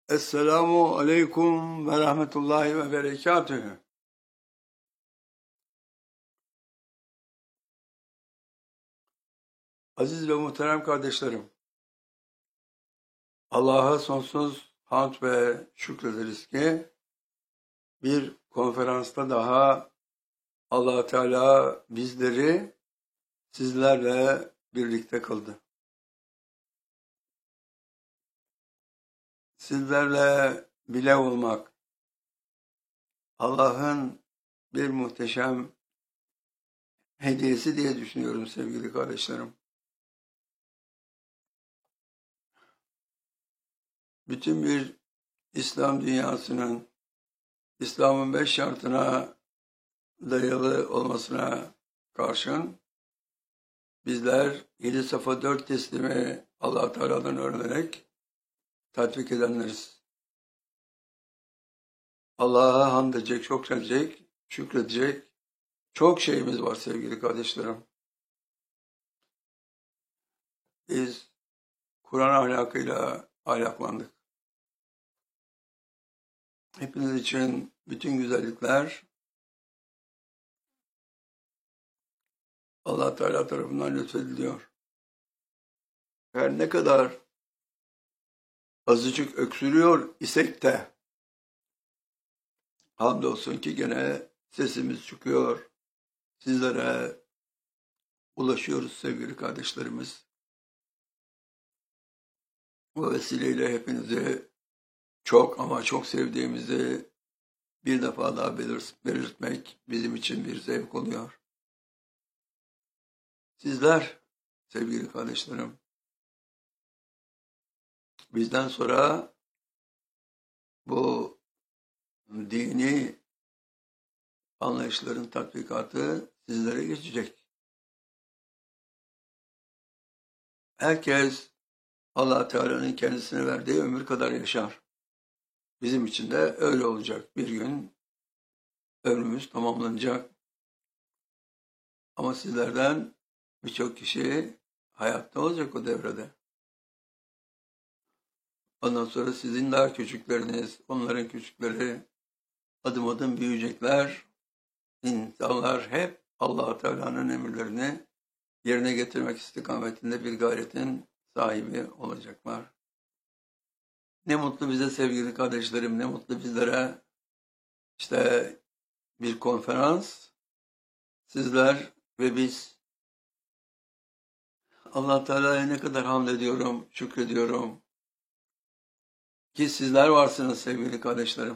Esselamu aleyküm ve rahmetullahi ve berekatühü. Aziz ve muhterem kardeşlerim, Allah'a sonsuz hamd ve şükrederiz ki bir konferansta daha Allah Teala bizleri sizlerle birlikte kıldı. Sizlerle bile olmak Allah'ın bir muhteşem hediyesi diye düşünüyorum sevgili kardeşlerim. Bütün bir İslam dünyasının İslam'ın 5 şartına dayalı olmasına karşın bizler 7 Safa 4 teslimi Allah Teala'dan öğrenerek tatbik edenleriz. Allah'a hamd edecek, şükredecek çok şeyimiz var sevgili kardeşlerim. Biz Kur'an ahlakıyla ahlaklandık. Hepiniz için bütün güzellikler Allah Teala tarafından lütfediliyor. Her ne kadar azıcık öksürüyor isek de hamdolsun ki gene sesimiz çıkıyor. Sizlere ulaşıyoruz sevgili kardeşlerimiz. Bu vesileyle hepinizi çok ama çok sevdiğimizi bir defa daha belirtmek bizim için bir zevk oluyor. Sizler sevgili kardeşlerim, bizden sonra bu dini anlayışların tatbikatı sizlere geçecek. Herkes Allah Teala'nın kendisine verdiği ömür kadar yaşar. Bizim için de öyle olacak. Bir gün ömrümüz tamamlanacak. Ama sizlerden birçok kişi hayatta olacak o devrede. Ondan sonra sizin daha küçükleriniz, onların küçükleri adım adım büyüyecekler. İnsanlar hep Allah Teala'nın emirlerini yerine getirmek istikametinde bir gayretin sahibi olacaklar. Ne mutlu bize sevgili kardeşlerim, ne mutlu bizlere. İşte bir konferans, sizler ve biz. Allah Teala'ya ne kadar hamd ediyorum, şükrediyorum ki sizler varsınız sevgili kardeşlerim.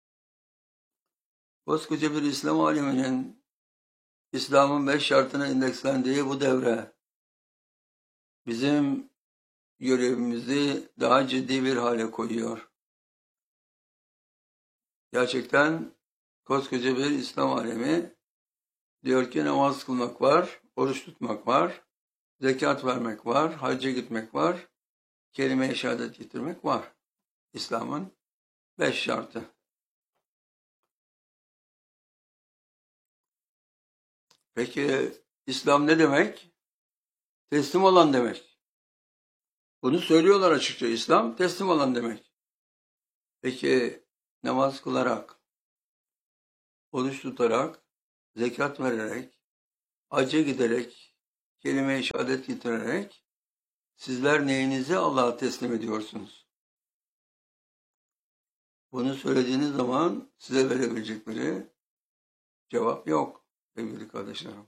Koskoca bir İslam aleminin İslam'ın 5 şartına indekslendiği bu devre bizim görevimizi daha ciddi bir hale koyuyor. Gerçekten koskoca bir İslam alemi diyor ki namaz kılmak var, oruç tutmak var, zekat vermek var, hacca gitmek var, kelime-i şehadet getirmek var. İslam'ın 5 şartı. Peki İslam ne demek? Teslim olan demek. Bunu söylüyorlar açıkça. İslam teslim olan demek. Peki namaz kılarak, oruç tutarak, zekat vererek, hacca giderek, kelime-i şehadet getirerek sizler neyinizi Allah'a teslim ediyorsunuz? Bunu söylediğiniz zaman size verebilecekleri cevap yok sevgili kardeşlerim.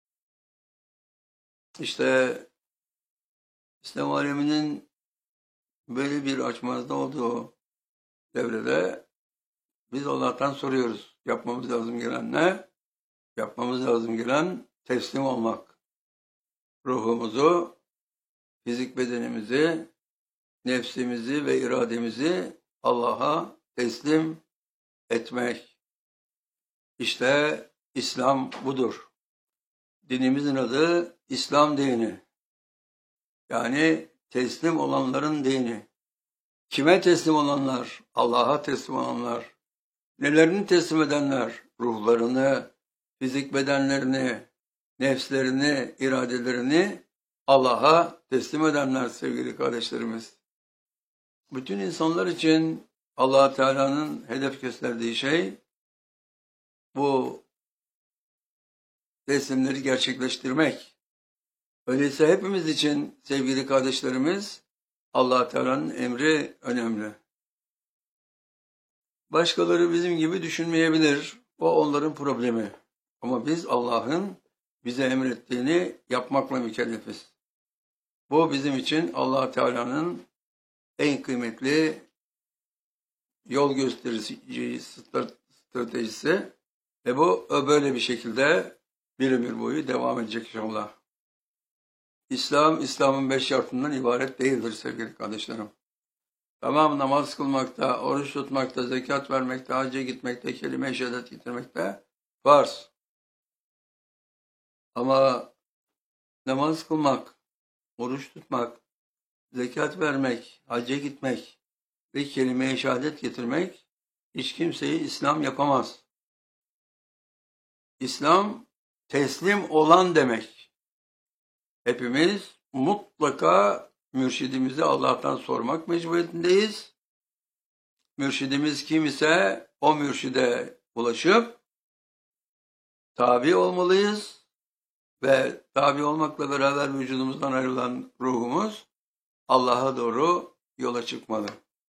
İşte İslam aleminin böyle bir açmazda olduğu devrede biz Allah'tan soruyoruz. Yapmamız lazım gelen ne? Yapmamız lazım gelen teslim olmak. Ruhumuzu, fizik bedenimizi, nefsimizi ve irademizi Allah'a teslim etmek. İşte İslam budur. Dinimizin adı İslam dini. Yani teslim olanların dini. Kime teslim olanlar? Allah'a teslim olanlar. Nelerini teslim edenler? Ruhlarını, fizik bedenlerini, nefslerini, iradelerini Allah'a teslim edenler sevgili kardeşlerimiz. Bütün insanlar için Allah Teala'nın hedef gösterdiği şey bu teslimleri gerçekleştirmek. Öyleyse hepimiz için sevgili kardeşlerimiz Allah Teala'nın emri önemli. Başkaları bizim gibi düşünmeyebilir. O onların problemi. Ama biz Allah'ın bize emrettiğini yapmakla mükellefiz. Bu bizim için Allah Teala'nın en kıymetli yol gösterici stratejisi ve bu böyle bir şekilde bir ömür boyu devam edecek inşallah. İslam'ın 5 şartından ibaret değildir sevgili kardeşlerim. Tamam, namaz kılmakta, oruç tutmakta, zekat vermekte, hacca gitmekte, kelime-i şehadet getirmekte farz. Ama namaz kılmak, oruç tutmak, zekat vermek, hacca gitmek ve kelime-i şehadet getirmek hiç kimseyi İslam yapamaz. İslam teslim olan demek. Hepimiz mutlaka mürşidimizi Allah'tan sormak mecburiyetindeyiz. Mürşidimiz kim ise o mürşide ulaşıp tabi olmalıyız ve tabi olmakla beraber vücudumuzdan ayrılan ruhumuz Allah'a doğru yola çıkmalı.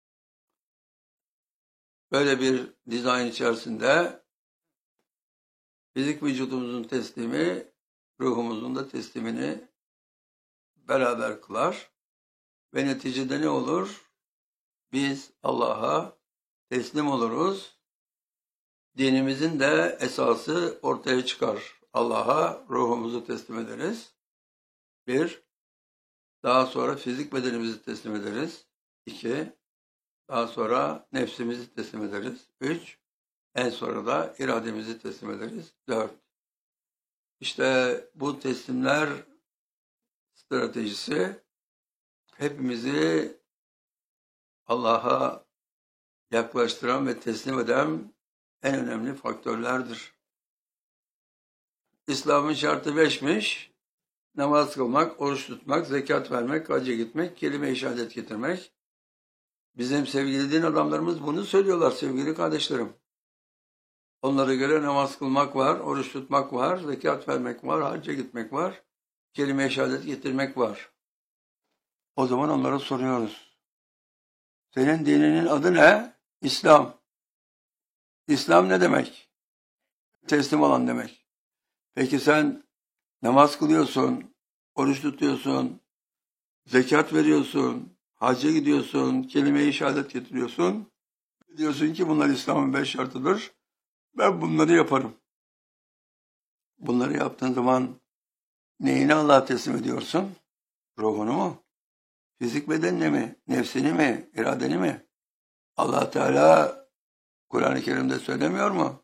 Böyle bir dizayn içerisinde fizik vücudumuzun teslimi, ruhumuzun da teslimini beraber kılar ve neticede ne olur? Biz Allah'a teslim oluruz. Dinimizin de esası ortaya çıkar. Allah'a ruhumuzu teslim ederiz. 1. Daha sonra fizik bedenimizi teslim ederiz. 2. Daha sonra nefsimizi teslim ederiz. 3. En sonra da irademizi teslim ederiz. 4. İşte bu teslimler stratejisi hepimizi Allah'a yaklaştıran ve teslim eden en önemli faktörlerdir. İslam'ın şartı 5'miş. Namaz kılmak, oruç tutmak, zekat vermek, hacca gitmek, kelime-i şehadet getirmek. Bizim sevgili din adamlarımız bunu söylüyorlar sevgili kardeşlerim. Onlara göre namaz kılmak var, oruç tutmak var, zekat vermek var, hacca gitmek var, kelime-i şehadet getirmek var. O zaman onlara soruyoruz. Senin dininin adı ne? İslam. İslam ne demek? Teslim olan demek. Peki sen namaz kılıyorsun, oruç tutuyorsun, zekat veriyorsun, hacca gidiyorsun, kelime-i şehadet getiriyorsun. Diyorsun ki bunlar İslam'ın 5 şartıdır. Ben bunları yaparım. Bunları yaptığın zaman neyini Allah'a teslim ediyorsun? Ruhunu mu? Fizik bedenini mi? Nefsini mi? İradeni mi? Allah Teala Kur'an-ı Kerim'de söylemiyor mu?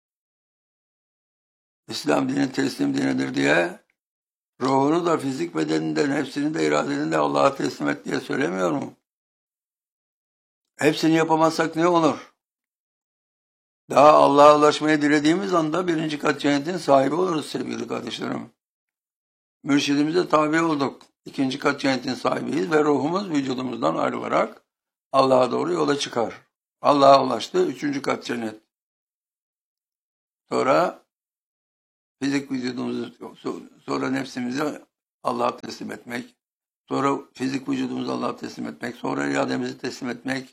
İslam dini teslim dinidir diye ruhunu da fizik bedenini de nefsini de iradeni de Allah'a teslim et diye söylemiyor mu? Hepsini yapamazsak ne olur? Daha Allah'a ulaşmaya dilediğimiz anda 1. kat cennetin sahibi oluruz sevgili kardeşlerim. Mürşidimize tabi olduk. 2. kat cennetin sahibiyiz ve ruhumuz vücudumuzdan ayrılarak Allah'a doğru yola çıkar. Allah'a ulaştı 3. kat cennet. Sonra fizik vücudumuzu, sonra nefsimizi Allah'a teslim etmek, sonra fizik vücudumuzu Allah'a teslim etmek, sonra irademizi teslim etmek.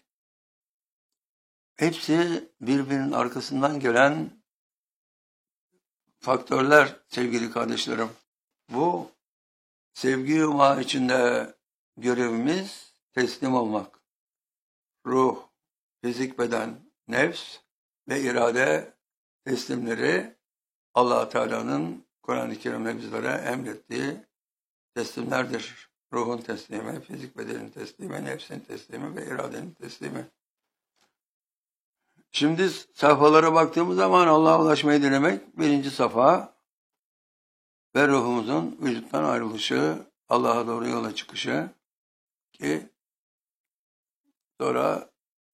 Hepsi birbirinin arkasından gelen faktörler sevgili kardeşlerim. Bu sevgi yumağı içinde görevimiz teslim olmak. Ruh, fizik beden, nefs ve irade teslimleri Allah Teala'nın Kur'an-ı Kerim'de bizlere emrettiği teslimlerdir. Ruhun teslimi, fizik bedenin teslimi, nefsin teslimi ve iradenin teslimi. Şimdi sayfalara baktığımız zaman Allah'a ulaşmayı dilemek 1. safa ve ruhumuzun vücuttan ayrılışı, Allah'a doğru yola çıkışı ki sonra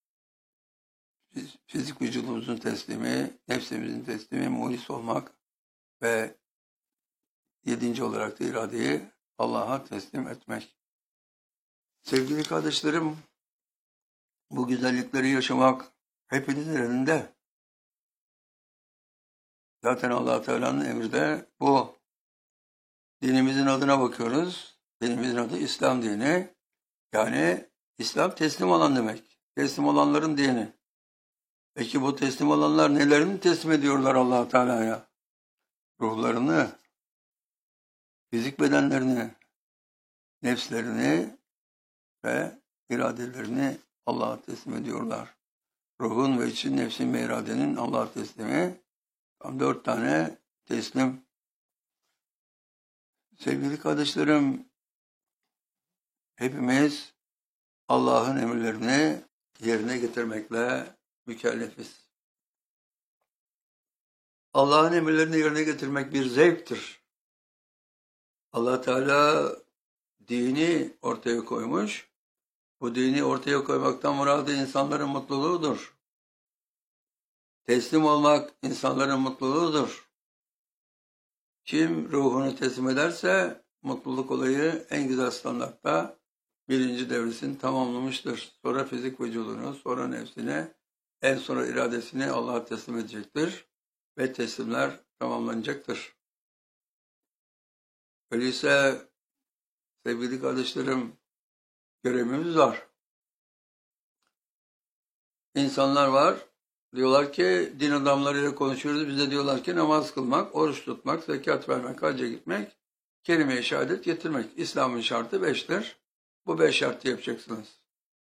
fizik vücudumuzun teslimi, nefsimizin teslimi, muhlis olmak ve 7. olarak da iradeyi Allah'a teslim etmek. Sevgili kardeşlerim, Bu güzellikleri yaşamak hepinizin elinde. Zaten Allah Teala'nın emri de bu. Dinimizin adına bakıyoruz. Dinimizin adı İslam dini. Yani İslam teslim olan demek. Teslim olanların dini. Peki bu teslim olanlar nelerini teslim ediyorlar Allah Teala'ya? Ruhlarını, fizik bedenlerini, nefslerini ve iradelerini Allah'a teslim ediyorlar. Ruhun ve için nefsin ve iradenin Allah'a teslimi. Tam 4 tane teslim. Sevgili kardeşlerim, hepimiz Allah'ın emirlerini yerine getirmekle mükellefiz. Allah'ın emirlerini yerine getirmek bir zevktir. Allah Teala dini ortaya koymuş. Bu dini ortaya koymaktan muradı insanların mutluluğudur. Teslim olmak insanların mutluluğudur. Kim ruhunu teslim ederse mutluluk olayı en güzel standartta birinci devresini tamamlamıştır. Sonra fizik vücudunu, sonra nefsini, en sonra iradesini Allah'a teslim edecektir ve teslimler tamamlanacaktır. Öyleyse sevgili kardeşlerim, görevimiz var. İnsanlar var, diyorlar ki din adamlarıyla konuşuyoruz, bize diyorlar ki namaz kılmak, oruç tutmak, zekat vermek, hacca gitmek, kelime-i şehadet getirmek. İslam'ın şartı 5'tir. Bu 5 şartı yapacaksınız.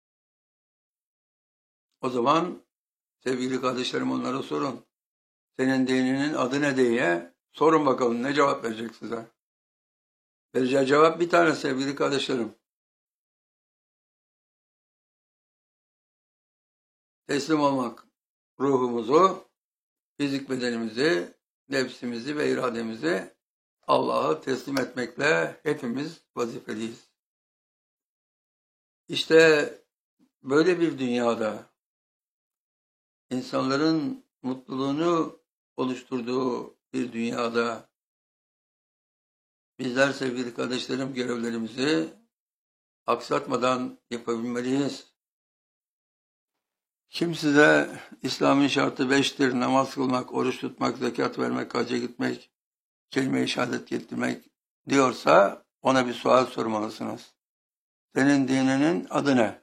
O zaman sevgili kardeşlerim onlara sorun. Senin dininin adı ne diye sorun bakalım ne cevap verecek size. Vereceği cevap bir tane sevgili kardeşlerim. Teslim olmak. Ruhumuzu, fizik bedenimizi, nefsimizi ve irademizi Allah'a teslim etmekle hepimiz vazifeliyiz. İşte böyle bir dünyada insanların mutluluğunu oluşturduğu bir dünyada bizler sevgili kardeşlerim görevlerimizi aksatmadan yapabilmeliyiz. Kim size İslam'ın şartı 5'tir, namaz kılmak, oruç tutmak, zekat vermek, hacca gitmek, kelime-i şehadet getirmek diyorsa ona bir sual sormalısınız. Senin dininin adı ne?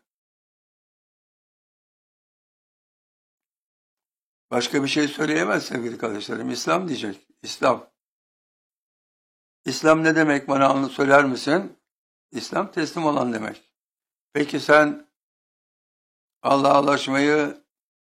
Başka bir şey söyleyemez sevgili kardeşlerim. İslam diyecek. İslam. İslam ne demek bana söyler misin? İslam teslim olan demek. Peki sen Allah'a ulaşmayı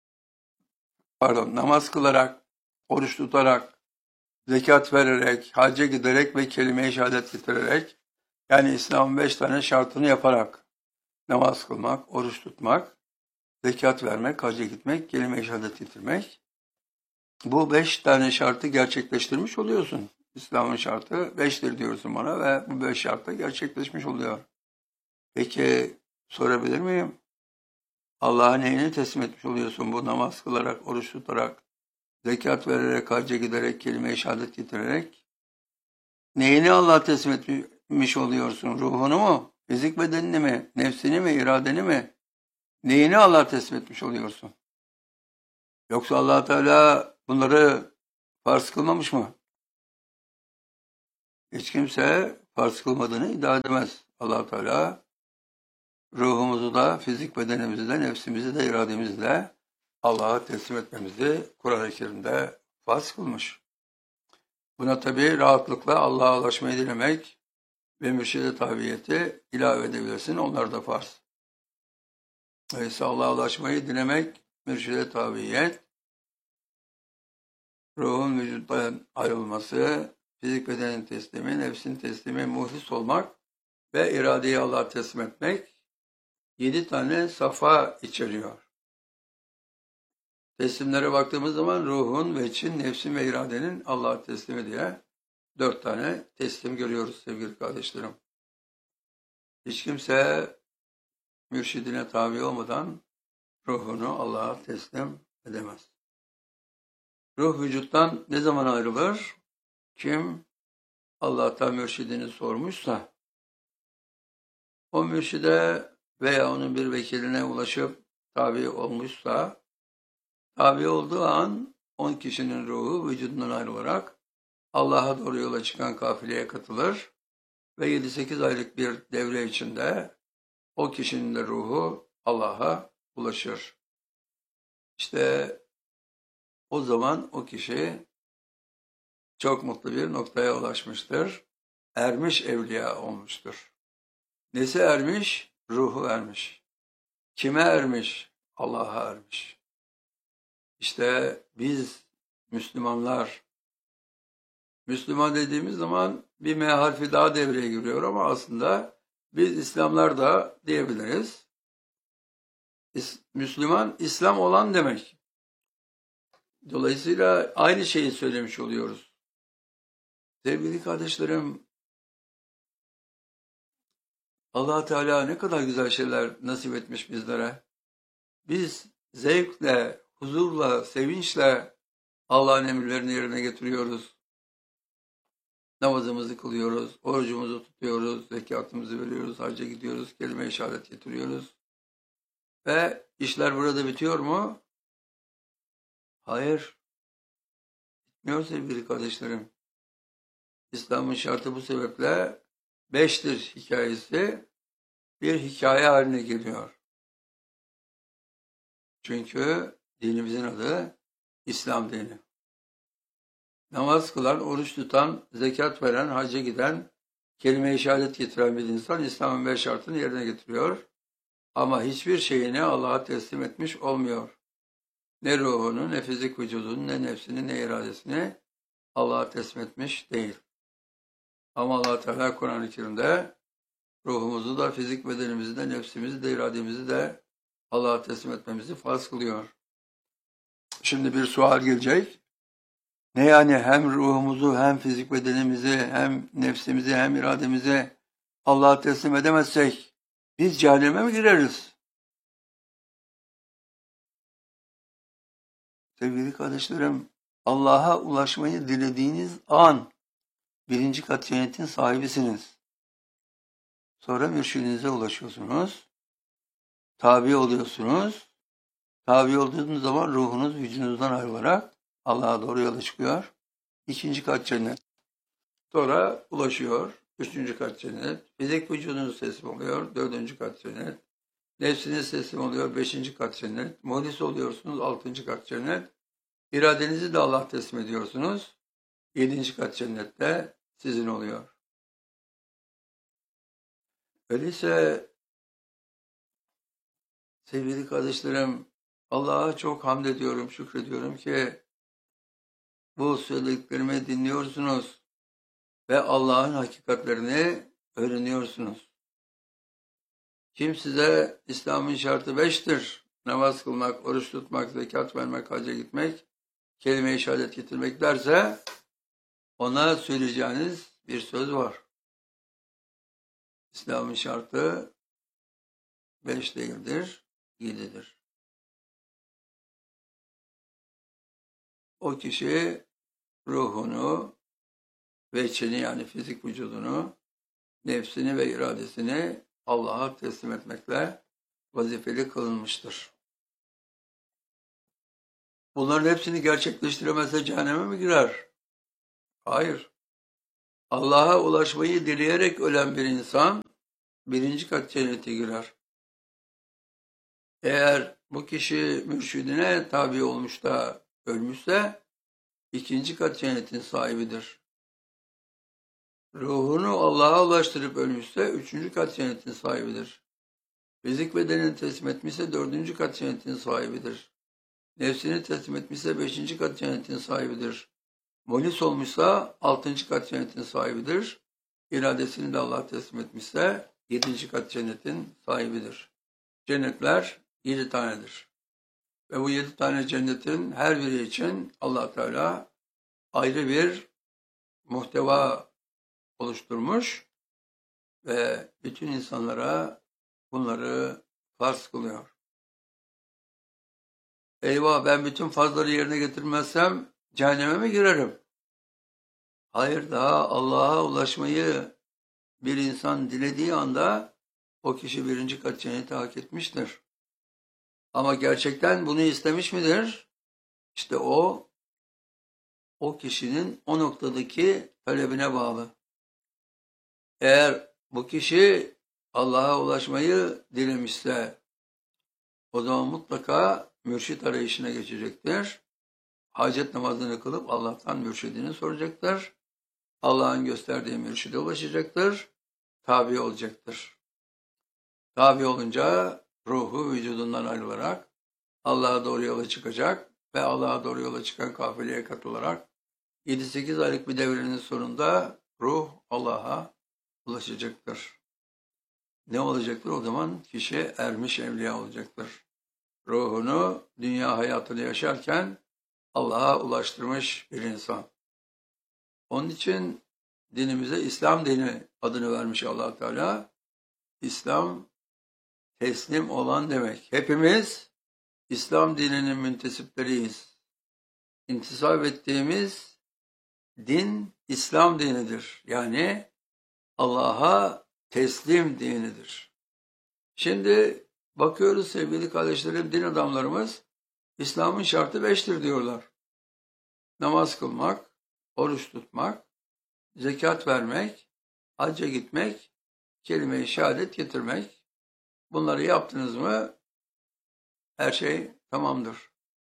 namaz kılarak, oruç tutarak, zekat vererek, hacca giderek ve kelime-i şehadet getirerek, yani İslam'ın 5 tane şartını yaparak, namaz kılmak, oruç tutmak, zekat vermek, hacca gitmek, kelime-i şehadet getirmek, bu 5 tane şartı gerçekleştirmiş oluyorsun. İslam'ın şartı 5'tir diyorsun bana ve bu 5 şart da gerçekleşmiş oluyor. Peki sorabilir miyim? Allah'a neyini teslim etmiş oluyorsun bu namaz kılarak, oruç tutarak, zekat vererek, hacca giderek, kelime-i şehadet getirerek? Neyini Allah'a teslim etmiş oluyorsun? Ruhunu mu? Fizik bedenini mi? Nefsini mi? İradeni mi? Neyini Allah'a teslim etmiş oluyorsun? Yoksa Allah Teala bunları farz kılmamış mı? Hiç kimse farz kılmadığını iddia edemez. Allah Teala ruhumuzu da, fizik bedenimizi de, nefsimizi de, irademizi de Allah'a teslim etmemizi Kur'an-ı Kerim'de farz kılmış. Buna tabi rahatlıkla Allah'a ulaşmayı dilemek ve mürşid-i tabiyeti ilave edebilirsin. Onlar da farz. Dolayısıyla Allah'a ulaşmayı dilemek, mürşid-i tabiyet, ruhun vücuttan ayrılması, fizik bedenin teslimi, nefsin teslimi, muhlis olmak ve iradeyi Allah'a teslim etmek 7 tane safa içeriyor. Teslimlere baktığımız zaman ruhun ve için, nefsin ve iradenin Allah'a teslimi diye 4 tane teslim görüyoruz sevgili kardeşlerim. Hiç kimse mürşidine tabi olmadan ruhunu Allah'a teslim edemez. Ruh vücuttan ne zaman ayrılır? Kim Allah'tan mürşidini sormuşsa, o mürşide veya onun bir vekiline ulaşıp tabi olmuşsa, tabi olduğu an 10 kişinin ruhu vücudundan ayrılarak Allah'a doğru yola çıkan kafileye katılır ve 7-8 aylık bir devre içinde o kişinin de ruhu Allah'a ulaşır. İşte o zaman o kişi çok mutlu bir noktaya ulaşmıştır. Ermiş evliya olmuştur. Nesi ermiş? Ruhu ermiş. Kime ermiş? Allah'a ermiş. İşte biz Müslümanlar, Müslüman dediğimiz zaman bir M harfi daha devreye giriyor ama aslında biz İslamlar da diyebiliriz. Müslüman, İslam olan demek. Dolayısıyla aynı şeyi söylemiş oluyoruz. Sevgili kardeşlerim, Allah Teala ne kadar güzel şeyler nasip etmiş bizlere. Biz zevkle, huzurla, sevinçle Allah'ın emirlerini yerine getiriyoruz. Namazımızı kılıyoruz, orucumuzu tutuyoruz, zekatımızı veriyoruz, hacca gidiyoruz, kelime-i şehadet getiriyoruz. Ve işler burada bitiyor mu? Hayır. Bitmiyor sevgili kardeşlerim. İslam'ın şartı bu sebeple 5'tir hikayesi bir hikaye haline geliyor. Çünkü dinimizin adı İslam dini. Namaz kılan, oruç tutan, zekat veren, hacca giden, kelime-i şehadet getiren bir insan İslam'ın 5 şartını yerine getiriyor. Ama hiçbir şeyini Allah'a teslim etmiş olmuyor. Ne ruhunu, ne fizik vücudunu, ne nefsini, ne iradesini Allah'a teslim etmiş değil. Ama Allah Teala Kur'an-ı Kerim'de ruhumuzu da, fizik bedenimizi de, nefsimizi de, irademizi de Allah'a teslim etmemizi farz kılıyor. Şimdi bir sual gelecek. Ne yani hem ruhumuzu, hem fizik bedenimizi, hem nefsimizi, hem irademizi Allah'a teslim edemezsek biz cehenneme mi gireriz? Sevgili kardeşlerim, Allah'a ulaşmayı dilediğiniz an 1. kat cennetin sahibisiniz. Sonra mürşidinize ulaşıyorsunuz. Tabi oluyorsunuz. Tabi olduğunuz zaman ruhunuz vücudunuzdan ayrılarak Allah'a doğru yola çıkıyor. 2. kat cennet. Sonra ulaşıyor. 3. kat cennet. Fizik vücudunuz teslim oluyor. 4. kat cennet. Nefsiniz teslim oluyor. 5. kat cennet. Muhlis oluyorsunuz. 6. kat cennet. İradenizi de Allah'a teslim ediyorsunuz. 7. kat cennette sizin oluyor. Öyleyse sevgili kardeşlerim, Allah'a çok hamd ediyorum, şükrediyorum ki bu söylediklerimi dinliyorsunuz ve Allah'ın hakikatlerini öğreniyorsunuz. Kim size İslam'ın şartı 5'tir, namaz kılmak, oruç tutmak, zekat vermek, hacca gitmek, kelime-i şehadet getirmek derse ona söyleyeceğiniz bir söz var. İslam'ın şartı 5 değildir, 7'dir. O kişi ruhunu ve içini yani fizik vücudunu, nefsini ve iradesini Allah'a teslim etmekle vazifeli kılınmıştır. Bunların hepsini gerçekleştiremezse cehenneme mi girer? Hayır. Allah'a ulaşmayı dileyerek ölen bir insan 1. kat cennete girer. Eğer bu kişi mürşidine tabi olmuş da ölmüşse 2. kat cennetin sahibidir. Ruhunu Allah'a ulaştırıp ölmüşse 3. kat cennetin sahibidir. Fizik bedenini teslim etmişse 4. kat cennetin sahibidir. Nefsini teslim etmişse 5. kat cennetin sahibidir. Muhlis olmuşsa 6. kat cennetin sahibidir. İradesini de Allah'a teslim etmişse 7. kat cennetin sahibidir. Cennetler 7 tanedir. Ve bu 7 tane cennetin her biri için Allah Teala ayrı bir muhteva oluşturmuş ve bütün insanlara bunları farz kılıyor. Eyvah ben bütün farzları yerine getirmezsem cehenneme mi girerim? Hayır, daha Allah'a ulaşmayı bir insan dilediği anda o kişi 1. kat cenneti hak etmiştir. Ama gerçekten bunu istemiş midir? İşte o kişinin o noktadaki talebine bağlı. Eğer bu kişi Allah'a ulaşmayı dilemişse o zaman mutlaka mürşit arayışına geçecektir. Hacet namazını kılıp Allah'tan mürşidini soracaktır. Allah'ın gösterdiği mürşide ulaşacaktır. Tabi olacaktır. Tabi olunca ruhu vücudundan ayrılarak Allah'a doğru yola çıkacak ve Allah'a doğru yola çıkan kafileye katılarak 7-8 aylık bir devrenin sonunda ruh Allah'a ulaşacaktır. Ne olacaktır? O zaman kişi ermiş evliya olacaktır. Ruhunu dünya hayatını yaşarken Allah'a ulaştırmış bir insan. Onun için dinimize İslam dini adını vermiş Allah Teala. İslam teslim olan demek. Hepimiz İslam dininin müntesipleriyiz. İntisap ettiğimiz din İslam dinidir. Yani Allah'a teslim dinidir. Şimdi bakıyoruz sevgili kardeşlerim, din adamlarımız İslam'ın şartı 5'tir diyorlar. Namaz kılmak, oruç tutmak, zekat vermek, hacca gitmek, kelime-i şehadet getirmek. Bunları yaptınız mı her şey tamamdır.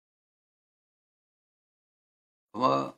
Ama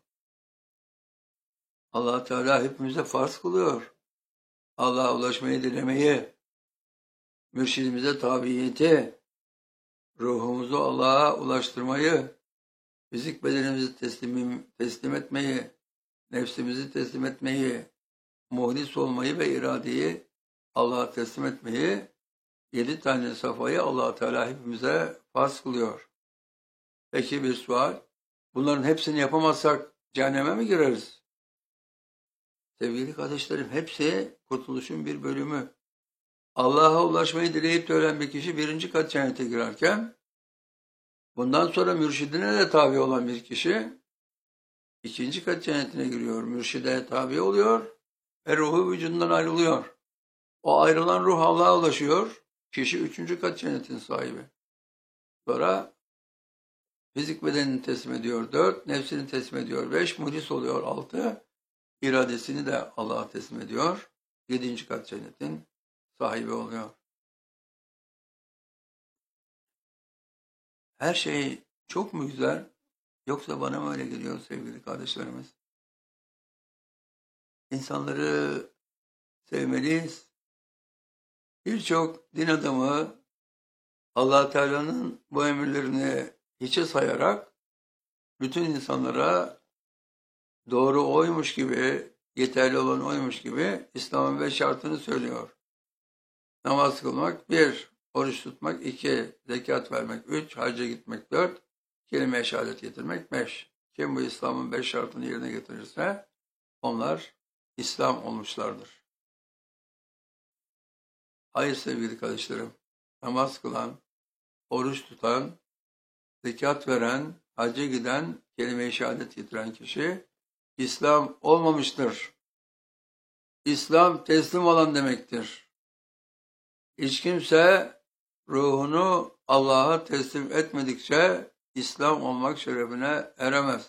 Allah Teala hepimize farz kılıyor. Allah'a ulaşmayı dilemeyi, mürşidimize tabiyeti, ruhumuzu Allah'a ulaştırmayı, fizik bedenimizi teslim etmeyi, nefsimizi teslim etmeyi, muhlis olmayı ve iradeyi Allah'a teslim etmeyi, 7 tane safhayı Allah Teala hepimize farz kılıyor. Peki bir sual, bunların hepsini yapamazsak cehenneme mi gireriz? Sevgili kardeşlerim, hepsi kurtuluşun bir bölümü. Allah'a ulaşmayı dileyip de ölen bir kişi 1. kat cennete girerken, bundan sonra mürşidine de tabi olan bir kişi 2. kat cennetine giriyor. Mürşide tabi oluyor ve ruhu vücudundan ayrılıyor. O ayrılan ruh Allah'a ulaşıyor. Kişi 3. kat cennetin sahibi. Sonra fizik bedenini teslim ediyor 4, nefsini teslim ediyor 5, muhlis oluyor 6, iradesini de Allah'a teslim ediyor. 7. kat cennetin sahibi oluyor. Her şey çok mu güzel? Yoksa bana mı öyle geliyor sevgili kardeşlerimiz? İnsanları sevmeliyiz. Birçok din adamı Allah Teala'nın bu emirlerini hiçe sayarak bütün insanlara doğru oymuş gibi, yeterli olan oymuş gibi İslam'ın 5 şartını söylüyor. Namaz kılmak 1, oruç tutmak 2, zekat vermek 3, hacca gitmek 4, kelime-i şehadet getirmek 5. Kim bu İslam'ın 5 şartını yerine getirirse onlar İslam olmuşlardır. Hayır sevgili kardeşlerim, namaz kılan, oruç tutan, zekat veren, hacca giden, kelime-i şehadet getiren kişi İslam olmamıştır. İslam teslim olan demektir. Hiç kimse ruhunu Allah'a teslim etmedikçe İslam olmak şerefine eremez.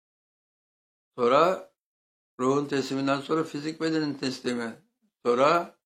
Sonra ruhun tesliminden sonra fizik bedenin teslimi, sonra